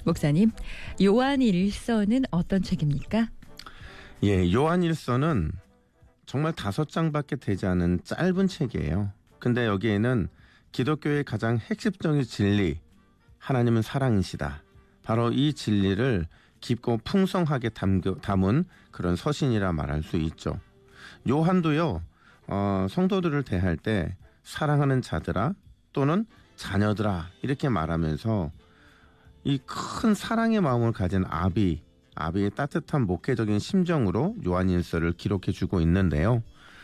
목사님, 요한일서는 어떤 책입니까? 예, 요한일서는 정말 5장밖에 되지 않은 짧은 책이에요. 근데 여기에는 기독교의 가장 핵심적인 진리, 하나님은 사랑이시다. 바로 이 진리를 깊고 풍성하게 담은 그런 서신이라 말할 수 있죠. 요한도요, 성도들을 대할 때 사랑하는 자들아 또는 자녀들아 이렇게 말하면서 이 큰 사랑의 마음을 가진 아비의 따뜻한 목회적인 심정으로 요한일서를 기록해주고 있는데요.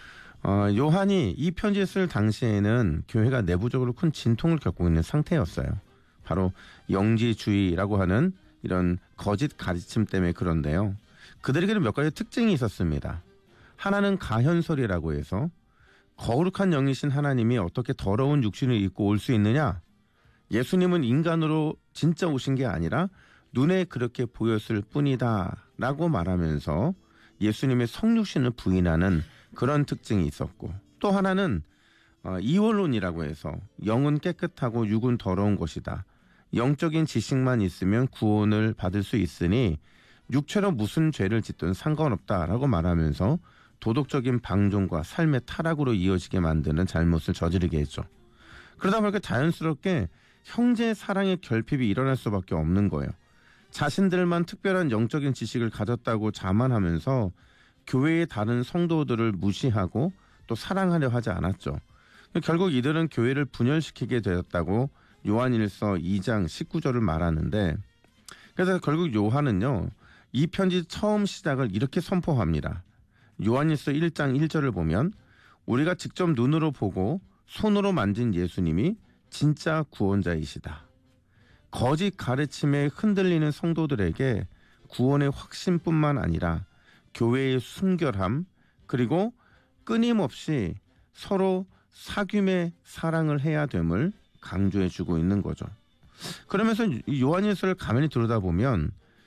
요한이 이 편지를 쓸 당시에는 교회가 내부적으로 큰 진통을 겪고 있는 상태였어요. 바로 영지주의라고 하는 이런 거짓 가르침 때문에 그런데요. 그들에게는 몇 가지 특징이 있었습니다. 하나는 가현설이라고 해서 거룩한 영이신 하나님이 어떻게 더러운 육신을 입고 올 수 있느냐? 예수님은 인간으로 진짜 오신 게 아니라 눈에 그렇게 보였을 뿐이다 라고 말하면서 예수님의 성육신을 부인하는 그런 특징이 있었고, 또 하나는 이원론이라고 해서 영은 깨끗하고 육은 더러운 것이다. 영적인 지식만 있으면 구원을 받을 수 있으니 육체로 무슨 죄를 짓든 상관없다라고 말하면서 도덕적인 방종과 삶의 타락으로 이어지게 만드는 잘못을 저지르게 했죠. 그러다 보니까 자연스럽게 형제 사랑의 결핍이 일어날 수밖에 없는 거예요. 자신들만 특별한 영적인 지식을 가졌다고 자만하면서 교회의 다른 성도들을 무시하고 또 사랑하려 하지 않았죠. 결국 이들은 교회를 분열시키게 되었다고 요한일서 2장 19절을 말하는데, 그래서 결국 요한은요, 이 편지 처음 시작을 이렇게 선포합니다. 요한일서 1장 1절을 보면 우리가 직접 눈으로 보고 손으로 만진 예수님이 진짜 구원자이시다. 거짓 가르침에 흔들리는 성도들에게 구원의 확신뿐만 아니라 교회의 순결함, 그리고 끊임없이 서로 사귐의 사랑을 해야 됨을 강조해주고 있는 거죠. 그러면서 요한일서를 가만히 들여다보면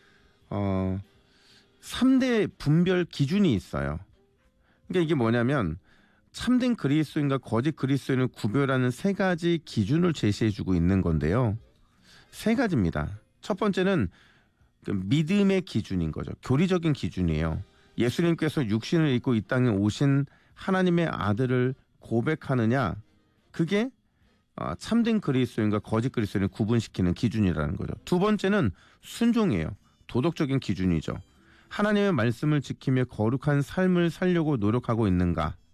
3대 분별 기준이 있어요. 그러니까 이게 뭐냐면 참된 그리스도인과 거짓 그리스도인을 구별하는 3가지 기준을 제시해주고 있는 건데요. 3가지입니다. 첫 번째는 믿음의 기준인 거죠. 교리적인 기준이에요. 예수님께서 육신을 입고 이 땅에 오신 하나님의 아들을 고백하느냐, 그게 참된 그리스도인과 거짓 그리스도인을 구분시키는 기준이라는 거죠. 두 번째는 순종이에요. 도덕적인 기준이죠. 하나님의 말씀을 지키며 거룩한 삶을 살려고 노력하고 있는가.